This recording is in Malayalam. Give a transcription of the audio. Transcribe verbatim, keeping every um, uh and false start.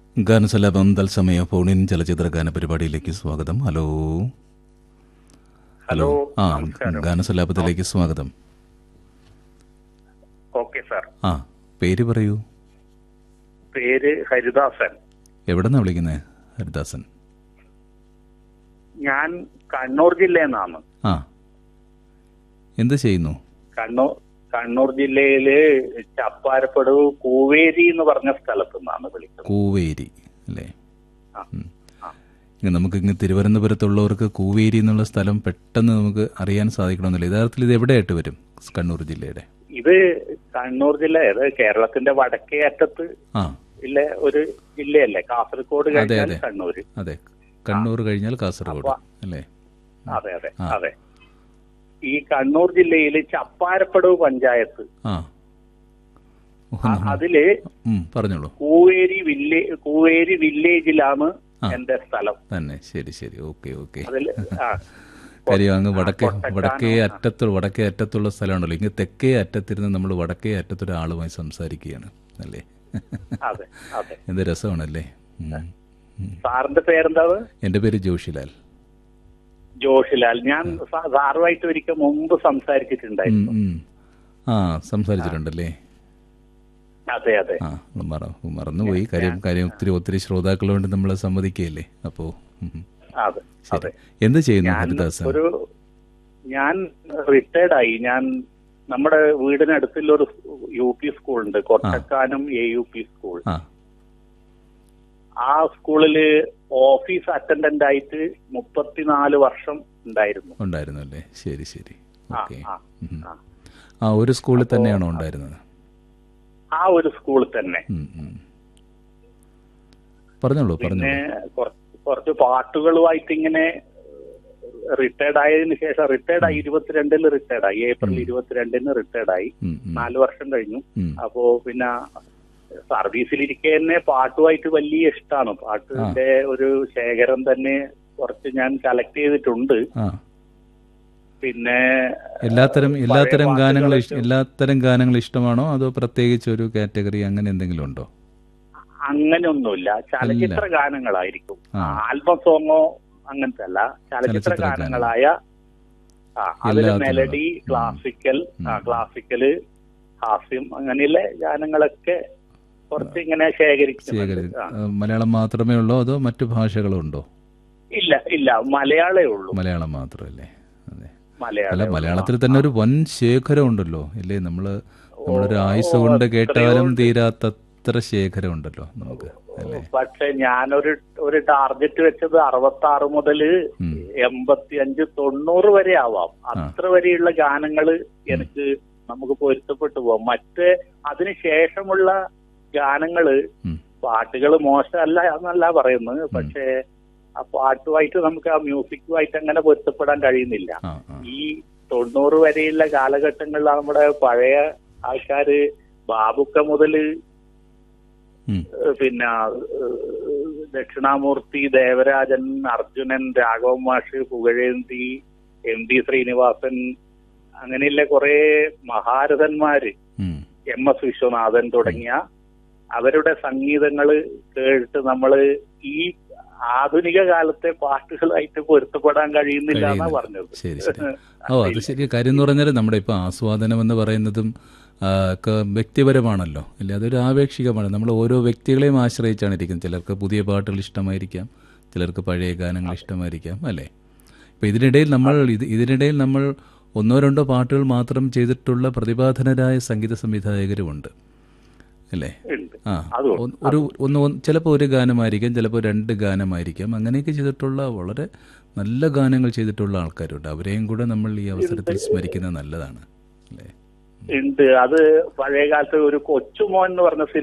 ഗാനസലാപം തത്സമയ ഫോണിൻ ചലച്ചിത്ര ഗാന പരിപാടിയിലേക്ക് സ്വാഗതം. ഹലോ ഹലോ ആ നമസ്കാരം. ഗാനസലാപത്തിലേക്ക് സ്വാഗതം. Okay sir. ആ പേര് പറയൂ. പേര് ഹരിദാസൻ. എവിടെന്നാ വിളിക്കുന്നത് ഹരിദാസൻ? ഞാൻ കണ്ണൂർ ജില്ലയിൽ നിന്നാണ്. ആ എന്ത് ചെയ്യുന്നു? കണ്ണൂർ കണ്ണൂർ ജില്ലയില് ചപ്പാരപ്പടവ് കൂവേരി എന്ന് പറഞ്ഞ സ്ഥലത്തു നിന്നാണ് വിളിക്കുന്നത്. കൂവേരി അല്ലേ? ആ, ഉം. ആ. ഇങ്ങ് നമുക്ക് ഇങ്ങ് തിരുവനന്തപുരത്തുള്ളവർക്ക് കൂവേരി എന്നുള്ള സ്ഥലം പെട്ടെന്ന് നമുക്ക് അറിയാൻ സാധിക്കണമെന്നില്ല. യഥാർത്ഥത്തിൽ ഇത് എവിടെയായിട്ട് വരും കണ്ണൂർ ജില്ലയുടെ? ഇത് കണ്ണൂർ ജില്ല ഏത് കേരളത്തിന്റെ വടക്കേ അറ്റത്ത് ആ ഇല്ല ഒരു ജില്ലയല്ലേ? കാസർഗോഡ് അതെ കഴിഞ്ഞാൽ അതെ കണ്ണൂര്. അതെ കണ്ണൂർ കഴിഞ്ഞാൽ കാസർഗോഡ് അപ്പൊ- അല്ലേ? അതെ അതെ ആ. അതെ. ഈ കണ്ണൂർ ജില്ലയില് ചപ്പാരപ്പടവ് പഞ്ചായത്ത് ആ അ- അതില് ഉം, പറഞ്ഞോളൂ. കൂവേരി വില്ലേ കൂവേരി വില്ലേജിലാണ് ആ. എന്റെ സ്ഥലം. തന്നെ ശരി ശരി ഓക്കെ ഓക്കെ. അതില് ആ കാര്യം അങ്ങ് വടക്കേ കൊട്ടക്കാനം, വടക്കേ ആ. അറ്റത്ത് വടക്കേ അറ്റത്തുള്ള സ്ഥലമാണല്ലോ. ഇങ്ങ് തെക്കേ അറ്റത്തിരുന്ന് നമ്മൾ വടക്കേ അറ്റത്തൊരാളുമായി സംസാരിക്കുകയാണ് അല്ലേ? അതെ അതെ. എന്ത് രസമാണല്ലേ? ഉം. ഉം. സാറിന്റെ പേരെന്താണ്? എൻ്റെ പേര് ജോഷിലാൽ. ജോഷിലാൽ. ഞാൻ സാ- സാറുമായിട്ട് ഒരിക്കൽ മുമ്പ് ഉം, സംസാരിച്ചിട്ടുണ്ടായിരുന്നു. ഉം. ആ സംസാരിച്ചിട്ടുണ്ടല്ലേ? അതെ അതെ. ആ മറ മറന്നുപോയി. കാര്യം കാര്യം ഒത്തിരി ഒത്തിരി ശ്രോതാക്കളുണ്ട് നമ്മളെ സമ്മതിക്കുകയല്ലേ. അപ്പോ ഉം. അതെ ശരി. അതെ. എന്ത് ചെയ്യുന്നു ഞാൻ ഹരിദാസൻ? ഒരു ഞാൻ റിട്ടയർഡ് ആയി. ഞാൻ നമ്മുടെ വീടിനടുത്തുള്ള ഒരു യു പി സ്കൂളുണ്ട്, Kottakkanam A U P school. ആ ആ സ്കൂളില് ഓഫീസ് അറ്റൻഡന്റ് ആയിട്ട് മുപ്പത്തിനാല് വർഷം ഉണ്ടായിരുന്നു. ഉണ്ടായിരുന്നു അല്ലേ? ശരി ശരി ആ, ഓക്കെ. ആ, ഉം. ആ. ആ ഒരു സ്കൂളിൽ അപ്പോ- തന്നെയാണോ ഉണ്ടായിരുന്നത്? ആ ഒരു സ്കൂളിൽ തന്നെ. ഉം, ഉം. പറഞ്ഞോളൂ പിന്നെ പറഞ്ഞോളൂ. കുറച്ച് കുറച്ച് പാട്ടുകളുമായിട്ട് ഇങ്ങനെ റിട്ടയർഡ് ആയതിനു ശേഷം റിട്ടയർഡ് ആയി ഇരുപത്തിരണ്ടില് റിട്ടയർഡ് ആയി ഏപ്രിൽ ഉം. ഇരുപത്തിരണ്ടിന് റിട്ടയർഡ് ആയി. ഉം, ഉം. നാല് വർഷം കഴിഞ്ഞു. ഉം. അപ്പോ പിന്നെ സർവീസിലിരിക്കെ തന്നെ പാട്ടുമായിട്ട് വലിയ ഇഷ്ടമാണ്. പാട്ടിന്റെ ഒരു ശേഖരം തന്നെ കുറച്ച് ഞാൻ കളക്ട് ചെയ്തിട്ടുണ്ട്. ആ പിന്നെ എല്ലാത്തരം പഴയ എല്ലാത്തരം ഗാനങ്ങൾ പാട്ടുകളൊക്കെ എല്ലാത്തരം ഗാനങ്ങൾ ഇഷ്ടമാണോ അതോ പ്രത്യേകിച്ച് ഒരു കാറ്റഗറി അങ്ങനെ എന്തെങ്കിലും ഉണ്ടോ? അങ്ങനെയൊന്നുമില്ല. ചലച്ചിത്ര ഗാനങ്ങളായിരിക്കും. ആ. ആൽബം സോങ്ങോ അങ്ങനത്തെ അല്ല. ചലച്ചിത്ര ചലച്ചിത്ര ഗാനം. ഗാനങ്ങളായ ആ അതില് എല്ലാത്തിനും മെലഡി, ഉം. ക്ലാസിക്കൽ, ആ ഉം. ക്ലാസിക്കല്, ഹാസ്യം അങ്ങനെയുള്ള ഗാനങ്ങളൊക്കെ കുറച്ച് ഇങ്ങനെ ശേഖരിക്കുന്നുണ്ട്. ശേഖരി ആ. ആ, മലയാളം മാത്രമേ ഉള്ളോ അതോ മറ്റു ഭാഷകളും ഉണ്ടോ? ഇല്ല ഇല്ല മലയാളേ ഉള്ളൂ. മലയാളം മാത്രമല്ലേ? അതെ. അല്ല മലയാളം മലയാളത്തിൽ തന്നെ ഒരു വൻ ശേഖരം ഉണ്ടല്ലോ അല്ലേ? നമ്മള് നമ്മളൊരു ആയുസ് കൊണ്ട് എത്രയോ കേട്ടാലും ഉണ്ട്. തീരാത്തത്ര ശേഖരം ഉണ്ടല്ലോ നമുക്ക് അല്ലേ? പക്ഷെ ഞാനൊരു ഒരു ടാർഗറ്റ് വെച്ചത് അറുപത്തി ആറ് മുതല് ഉം. എൺപത്തി അഞ്ച് തൊണ്ണൂറ് വരെ ആവാം. അത്ര വരെയുള്ള ഗാനങ്ങള് എനിക്ക് നമുക്ക് പൊരുത്തപ്പെട്ടു പോവാം. മറ്റ് അതിന് ശേഷമുള്ള ഗാനങ്ങള് ഉം. പാട്ടുകൾ മോശമല്ല എന്നല്ല പറയുന്നത്. പക്ഷേ ആ പാട്ടുമായിട്ട് നമുക്ക് ആ മ്യൂസിക്കുമായിട്ട് അങ്ങനെ പൊരുത്തപ്പെടാൻ കഴിയുന്നില്ല. ആ ആ ഈ തൊണ്ണൂറ് വരെയുള്ള കാലഘട്ടങ്ങളിൽ നമ്മുടെ പഴയ ആൾക്കാര് ബാബുക്ക മുതല് ഉം. ഏഹ് പിന്നെ ഏഹ് ദക്ഷിണാമൂർത്തി, ദേവരാജൻ, അർജുനൻ, രാഘവൻ മാഷ്, പുകഴേന്തി, എം ഡി ശ്രീനിവാസൻ അങ്ങനെയുള്ള കുറെ മഹാരഥന്മാര്, ഉം. എം എസ് വിശ്വനാഥൻ തുടങ്ങിയ അവരുടെ സംഗീതങ്ങള് കേട്ട് നമ്മള് ഈ ആധുനിക കാലത്തെ പാട്ടുകളായിട്ട് പൊരുത്തപ്പെടാൻ കഴിയുന്നില്ല എന്നാ കഴിയുന്നില്ല. പറഞ്ഞത്. ശരി ശരി. ഓ അത് ശരി. കാര്യം എന്ന് പറഞ്ഞാൽ നമ്മുടെ ഇപ്പൊ ആസ്വാദനം എന്ന് പറയുന്നതും ആ, ഒക്കെ വ്യക്തിപരമാണല്ലോ അല്ലേ? അതൊരു ആപേക്ഷികമാണ്. നമ്മൾ ഓരോ വ്യക്തികളെയും ആശ്രയിച്ചാണ് ഇരിക്കുന്നത്. ചിലർക്ക് പുതിയ പാട്ടുകൾ ഇഷ്ടമായിരിക്കാം, ചിലർക്ക് പഴയ ഗാനങ്ങൾ ഇഷ്ടമായിരിക്കാം അല്ലേ? ഇപ്പം ഇതിനിടയിൽ നമ്മൾ ഇത് ഇതിനിടയിൽ നമ്മൾ ഒന്നോ രണ്ടോ പാട്ടുകൾ മാത്രം ചെയ്തിട്ടുള്ള പ്രതിഭാധനരായ സംഗീത സംവിധായകരുമുണ്ട് അല്ലേ? ഉണ്ട്. ആ അതും ഒന്ന് ഒരു ഒന്ന് ചിലപ്പോൾ ഒരു ഗാനമായിരിക്കാം, ചിലപ്പോൾ രണ്ട് ഗാനമായിരിക്കാം. അങ്ങനെയൊക്കെ ചെയ്തിട്ടുള്ള വളരെ നല്ല ഗാനങ്ങൾ ചെയ്തിട്ടുള്ള ആൾക്കാരുണ്ട്. അവരെയും കൂടെ നമ്മൾ ഈ അവസരത്തിൽ സ്മരിക്കുന്നത് നല്ലതാണ് അല്ലേ? ഉണ്ട്. അത് പഴയ കാലത്ത് ഒരു കൊച്ചുമോൻ എന്ന് പറഞ്ഞ